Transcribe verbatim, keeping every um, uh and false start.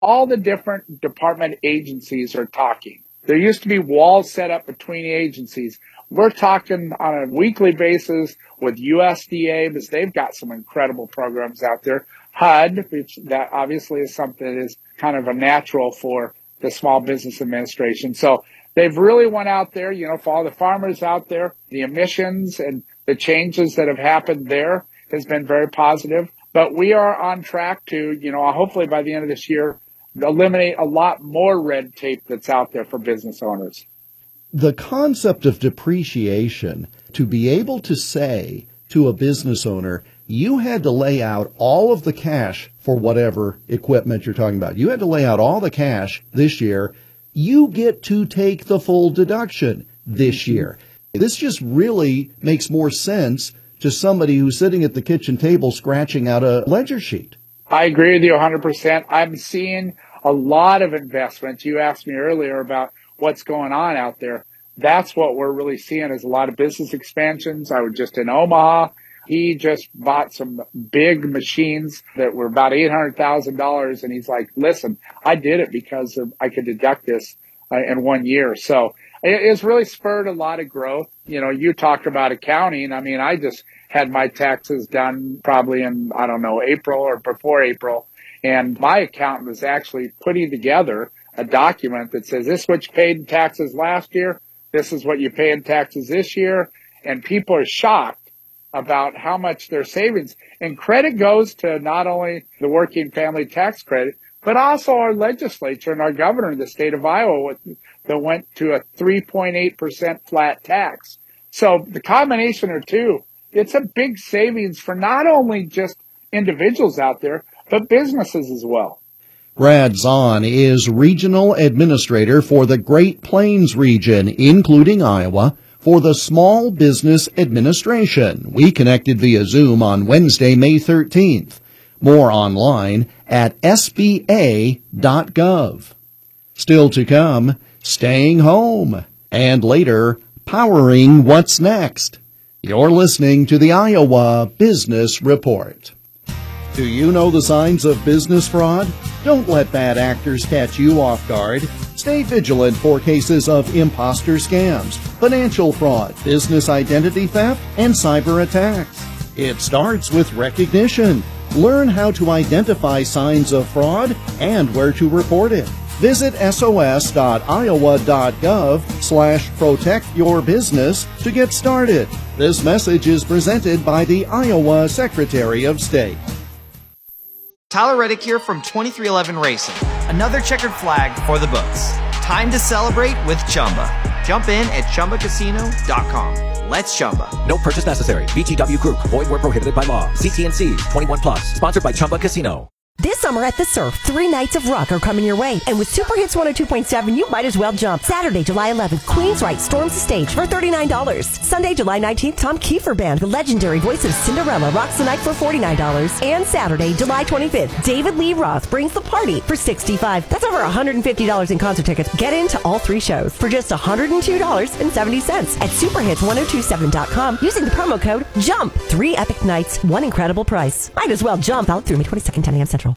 all the different department agencies are talking. There used to be walls set up between the agencies. We're talking on a weekly basis with U S D A because they've got some incredible programs out there. H U D, which that obviously is something that is kind of a natural for the Small Business Administration. So they've really went out there, you know, for all the farmers out there, the emissions and the changes that have happened there has been very positive. But we are on track to, you know, hopefully by the end of this year, eliminate a lot more red tape that's out there for business owners. The concept of depreciation, to be able to say to a business owner, you had to lay out all of the cash for whatever equipment you're talking about. You had to lay out all the cash this year. You get to take the full deduction this year. This just really makes more sense to somebody who's sitting at the kitchen table scratching out a ledger sheet. I agree with you one hundred percent. I'm seeing a lot of investments. You asked me earlier about what's going on out there. That's what we're really seeing is a lot of business expansions. I was just in Omaha. He just bought some big machines that were about eight hundred thousand dollars. And he's like, listen, I did it because of, I could deduct this uh, in one year. So it, it's really spurred a lot of growth. You know, you talked about accounting. I mean, I just had my taxes done probably in, I don't know, April or before April. And my accountant was actually putting together a document that says this is what you paid in taxes last year. This is what you pay in taxes this year. And people are shocked about how much their savings and credit goes to not only the working family tax credit, but also our legislature and our governor in the state of Iowa that went to a three point eight percent flat tax. So the combination of two, it's a big savings for not only just individuals out there, but businesses as well. Brad Zahn is Regional Administrator for the Great Plains region, including Iowa, for the Small Business Administration. We connected via Zoom on Wednesday, May thirteenth. More online at S B A dot gov. Still to come, staying home, and later, powering what's next. You're listening to the Iowa Business Report. Do you know the signs of business fraud? Don't let bad actors catch you off guard. Stay vigilant for cases of imposter scams, financial fraud, business identity theft, and cyber attacks. It starts with recognition. Learn how to identify signs of fraud and where to report it. Visit sos dot iowa dot gov slash protect your business to get started. This message is presented by the Iowa Secretary of State. Tyler Reddick here from twenty-three eleven Racing. Another checkered flag for the books. Time to celebrate with Chumba. Jump in at chumba casino dot com. Let's Chumba. No purchase necessary. V G W Group. Void where prohibited by law. C T and C. twenty-one plus. Sponsored by Chumba Casino. This summer at the Surf, three nights of rock are coming your way. And with Super Hits one oh two point seven, you might as well jump. Saturday, July eleventh, Queensryche storms the stage for thirty-nine dollars. Sunday, July nineteenth, Tom Kiefer Band, the legendary voice of Cinderella, rocks the night for forty-nine dollars. And Saturday, July twenty-fifth, David Lee Roth brings the party for sixty-five dollars. That's over one hundred fifty dollars in concert tickets. Get into all three shows for just one hundred two dollars and seventy cents at super hits ten twenty-seven dot com using the promo code JUMP. Three epic nights, one incredible price. Might as well jump out through May twenty-second, ten a.m. Central.